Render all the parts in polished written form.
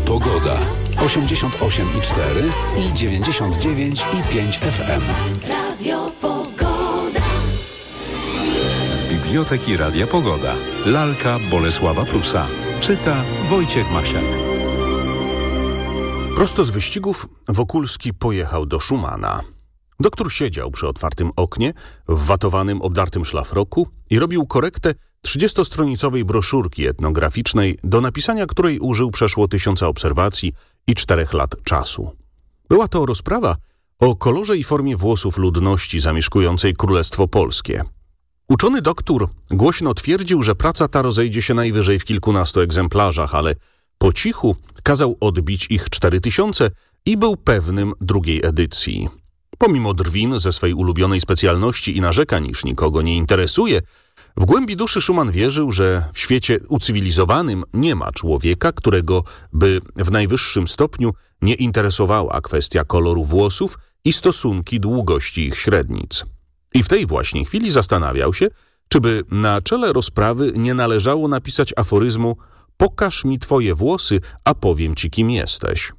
Pogoda. 88,4 i 99,5 FM. Radio Pogoda. Z Biblioteki Radia Pogoda. Lalka Bolesława Prusa. Czyta Wojciech Masiak. Prosto z wyścigów Wokulski pojechał do Szumana. Doktor siedział przy otwartym oknie, w watowanym, obdartym szlafroku i robił korektę 30-stronicowej broszurki etnograficznej, do napisania której użył przeszło 1000 obserwacji i 4 lat czasu. Była to rozprawa o kolorze i formie włosów ludności zamieszkującej Królestwo Polskie. Uczony doktor głośno twierdził, że praca ta rozejdzie się najwyżej w kilkunastu egzemplarzach, ale po cichu kazał odbić ich 4000 i był pewnym drugiej edycji. Pomimo drwin ze swej ulubionej specjalności i narzekań, iż nikogo nie interesuje, w głębi duszy Szuman wierzył, że w świecie ucywilizowanym nie ma człowieka, którego by w najwyższym stopniu nie interesowała kwestia koloru włosów i stosunki długości ich średnic. I w tej właśnie chwili zastanawiał się, czy by na czele rozprawy nie należało napisać aforyzmu: pokaż mi twoje włosy, a powiem ci, kim jesteś.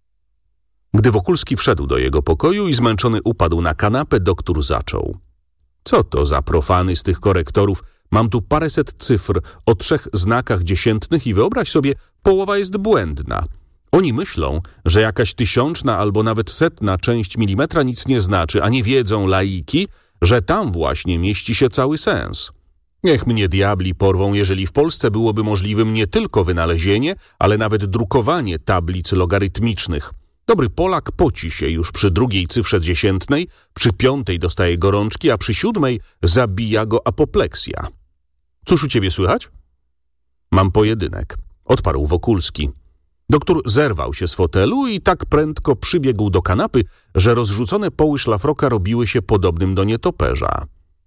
Gdy Wokulski wszedł do jego pokoju i zmęczony upadł na kanapę, doktor zaczął: co to za profany z tych korektorów? Mam tu paręset cyfr o 3 znakach dziesiętnych i wyobraź sobie, połowa jest błędna. Oni myślą, że jakaś 1000 albo nawet 100 część milimetra nic nie znaczy, a nie wiedzą laiki, że tam właśnie mieści się cały sens. Niech mnie diabli porwą, jeżeli w Polsce byłoby możliwym nie tylko wynalezienie, ale nawet drukowanie tablic logarytmicznych. Dobry Polak poci się już przy 2 cyfrze dziesiętnej, przy 5 dostaje gorączki, a przy 7 zabija go apopleksja. Cóż u ciebie słychać? Mam pojedynek, odparł Wokulski. Doktor zerwał się z fotelu i tak prędko przybiegł do kanapy, że rozrzucone poły szlafroka robiły się podobnym do nietoperza.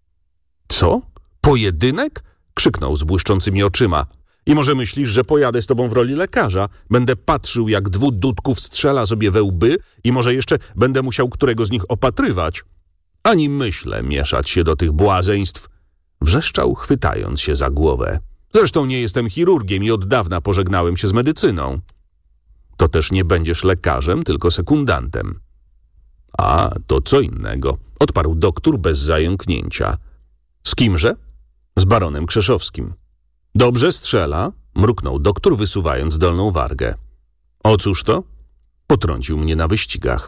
Co? Pojedynek? Krzyknął z błyszczącymi oczyma. I może myślisz, że pojadę z tobą w roli lekarza? Będę patrzył, jak 2 dudków strzela sobie we łby i może jeszcze będę musiał którego z nich opatrywać. Ani myślę mieszać się do tych błazeństw. Wrzeszczał, chwytając się za głowę. Zresztą nie jestem chirurgiem i od dawna pożegnałem się z medycyną. To też nie będziesz lekarzem, tylko sekundantem. A, to co innego, odparł doktor bez zająknięcia. Z kimże? Z baronem Krzeszowskim. Dobrze strzela, mruknął doktor, wysuwając dolną wargę. O cóż to? Potrącił mnie na wyścigach.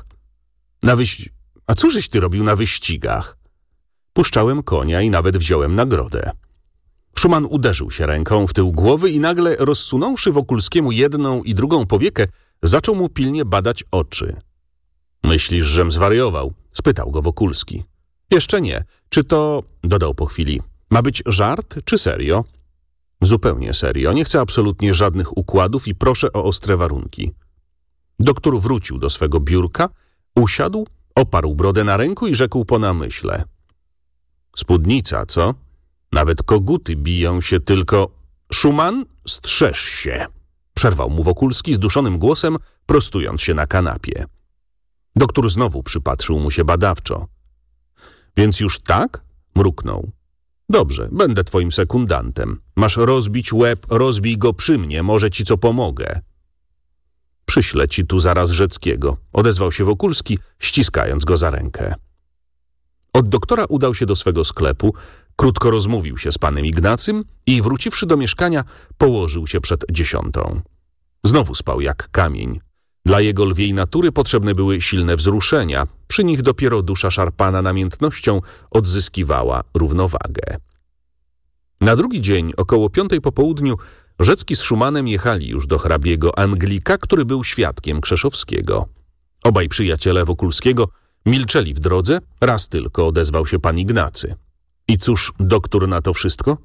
A cóżeś ty robił na wyścigach? Puszczałem konia i nawet wziąłem nagrodę. Szuman uderzył się ręką w tył głowy i nagle, rozsunąwszy Wokulskiemu jedną i drugą powiekę, zaczął mu pilnie badać oczy. Myślisz, żem zwariował? Spytał go Wokulski. Jeszcze nie. Czy to, dodał po chwili, ma być żart czy serio? Zupełnie serio. Nie chcę absolutnie żadnych układów i proszę o ostre warunki. Doktor wrócił do swego biurka, usiadł, oparł brodę na ręku i rzekł po namyśle. Spódnica, co? Nawet koguty biją się tylko... Szuman, strzeż się! Przerwał mu Wokulski zduszonym głosem, prostując się na kanapie. Doktor znowu przypatrzył mu się badawczo. Więc już tak? Mruknął. Dobrze, będę twoim sekundantem. Masz rozbić łeb, rozbij go przy mnie, może ci co pomogę. Przyślę ci tu zaraz Rzeckiego, odezwał się Wokulski, ściskając go za rękę. Od doktora udał się do swego sklepu, krótko rozmówił się z panem Ignacym i wróciwszy do mieszkania, położył się przed 10. Znowu spał jak kamień. Dla jego lwiej natury potrzebne były silne wzruszenia. Przy nich dopiero dusza szarpana namiętnością odzyskiwała równowagę. Na drugi dzień, około 5 po południu, Rzecki z Szumanem jechali już do hrabiego Anglika, który był świadkiem Krzeszowskiego. Obaj przyjaciele Wokulskiego milczeli w drodze, raz tylko odezwał się pan Ignacy. I cóż doktor na to wszystko?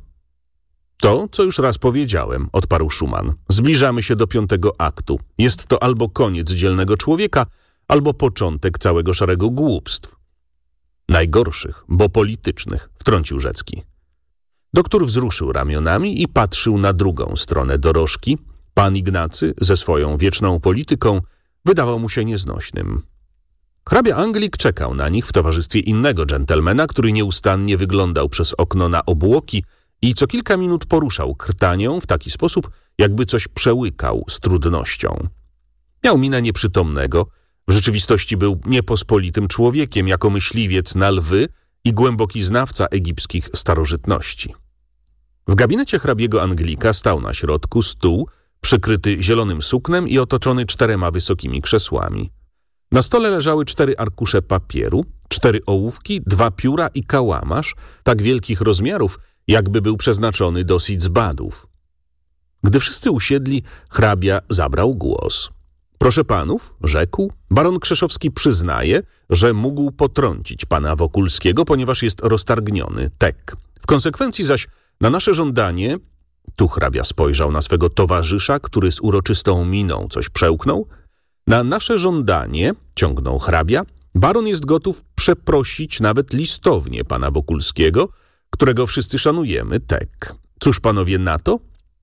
To, co już raz powiedziałem, odparł Szuman. Zbliżamy się do 5. aktu. Jest to albo koniec dzielnego człowieka, albo początek całego szeregu głupstw. Najgorszych, bo politycznych, wtrącił Rzecki. Doktor wzruszył ramionami i patrzył na drugą stronę dorożki. Pan Ignacy ze swoją wieczną polityką wydawał mu się nieznośnym. Hrabia Anglik czekał na nich w towarzystwie innego dżentelmena, który nieustannie wyglądał przez okno na obłoki i co kilka minut poruszał krtanią w taki sposób, jakby coś przełykał z trudnością. Miał minę nieprzytomnego, w rzeczywistości był niepospolitym człowiekiem, jako myśliwiec na lwy i głęboki znawca egipskich starożytności. W gabinecie hrabiego Anglika stał na środku stół, przykryty zielonym suknem i otoczony 4 wysokimi krzesłami. Na stole leżały 4 arkusze papieru, 4 ołówki, 2 pióra i kałamarz, tak wielkich rozmiarów, jakby był przeznaczony do sicbadów. Gdy wszyscy usiedli, hrabia zabrał głos. Proszę panów, rzekł, baron Krzeszowski przyznaje, że mógł potrącić pana Wokulskiego, ponieważ jest roztargniony, tek. W konsekwencji zaś na nasze żądanie, tu hrabia spojrzał na swego towarzysza, który z uroczystą miną coś przełknął, na nasze żądanie, ciągnął hrabia, baron jest gotów przeprosić nawet listownie pana Wokulskiego, którego wszyscy szanujemy, tek. Cóż panowie na to?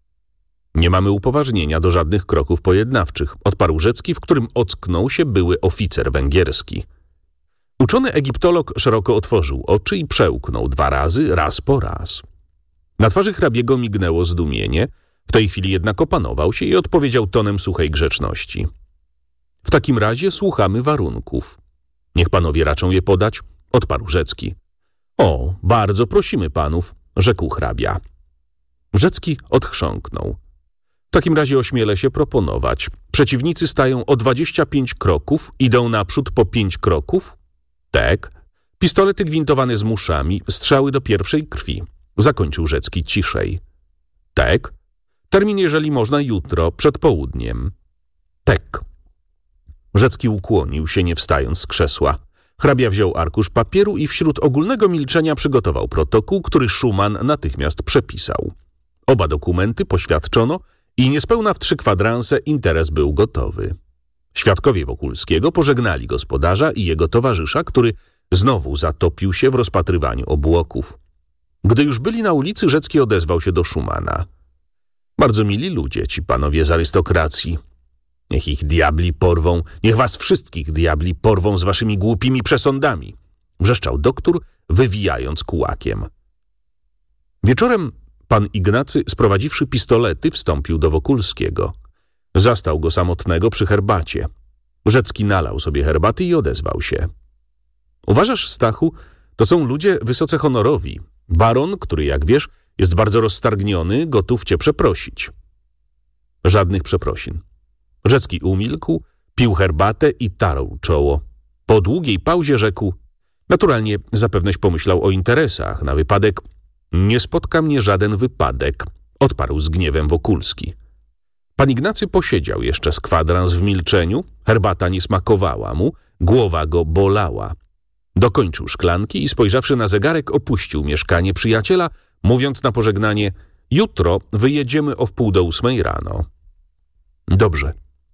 Nie mamy upoważnienia do żadnych kroków pojednawczych, odparł Rzecki, w którym ocknął się były oficer węgierski. Uczony egiptolog szeroko otworzył oczy i przełknął 2 razy, raz po raz. Na twarzy hrabiego mignęło zdumienie, w tej chwili jednak opanował się i odpowiedział tonem suchej grzeczności. W takim razie słuchamy warunków. Niech panowie raczą je podać, odparł Rzecki. O, bardzo prosimy panów, rzekł hrabia. Rzecki odchrząknął. W takim razie ośmielę się proponować. Przeciwnicy stają o 25 kroków, idą naprzód po 5 kroków. Tak. Pistolety gwintowane z muszami, strzały do pierwszej krwi. Zakończył Rzecki ciszej. Tak. Termin, jeżeli można, jutro, przed południem. Tak. Rzecki ukłonił się, nie wstając z krzesła. Hrabia wziął arkusz papieru i wśród ogólnego milczenia przygotował protokół, który Szuman natychmiast przepisał. Oba dokumenty poświadczono i niespełna w 3 kwadranse interes był gotowy. Świadkowie Wokulskiego pożegnali gospodarza i jego towarzysza, który znowu zatopił się w rozpatrywaniu obłoków. Gdy już byli na ulicy, Rzecki odezwał się do Szumana. Bardzo mili ludzie, ci panowie z arystokracji. Niech ich diabli porwą, niech was wszystkich diabli porwą z waszymi głupimi przesądami, wrzeszczał doktor, wywijając kułakiem. Wieczorem pan Ignacy, sprowadziwszy pistolety, wstąpił do Wokulskiego. Zastał go samotnego przy herbacie. Rzecki nalał sobie herbaty i odezwał się. Uważasz, Stachu, to są ludzie wysoce honorowi. Baron, który, jak wiesz, jest bardzo roztargniony, gotów cię przeprosić. Żadnych przeprosin. Rzecki umilkł, pił herbatę i tarł czoło. Po długiej pauzie rzekł, naturalnie zapewneś pomyślał o interesach, na wypadek. Nie spotka mnie żaden wypadek, odparł z gniewem Wokulski. Pan Ignacy posiedział jeszcze z kwadrans w milczeniu, herbata nie smakowała mu, głowa go bolała. Dokończył szklanki i spojrzawszy na zegarek opuścił mieszkanie przyjaciela, mówiąc na pożegnanie, jutro wyjedziemy o 7:30 rano. Dobrze.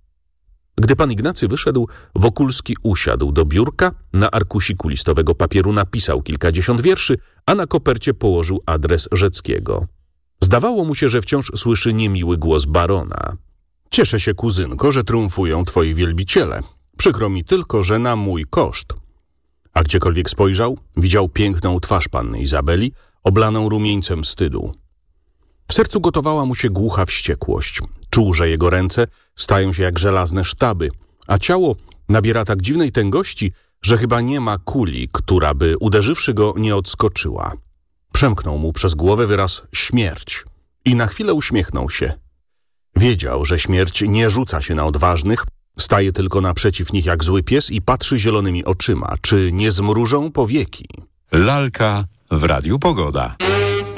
Gdy pan Ignacy wyszedł, Wokulski usiadł do biurka, na arkusiku listowego papieru napisał kilkadziesiąt wierszy, a na kopercie położył adres Rzeckiego. Zdawało mu się, że wciąż słyszy niemiły głos barona. Cieszę się, kuzynko, że triumfują twoi wielbiciele. Przykro mi tylko, że na mój koszt. A gdziekolwiek spojrzał, widział piękną twarz panny Izabeli, oblaną rumieńcem wstydu. W sercu gotowała mu się głucha wściekłość. Czuł, że jego ręce stają się jak żelazne sztaby, a ciało nabiera tak dziwnej tęgości, że chyba nie ma kuli, która by, uderzywszy go, nie odskoczyła. Przemknął mu przez głowę wyraz śmierć i na chwilę uśmiechnął się. Wiedział, że śmierć nie rzuca się na odważnych, staje tylko naprzeciw nich jak zły pies i patrzy zielonymi oczyma, czy nie zmrużą powieki. Lalka w Radiu Pogoda.